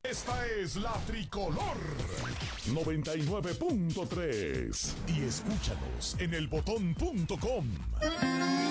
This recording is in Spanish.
Esta es la Tricolor 99.3 y escúchanos en elbotón.com.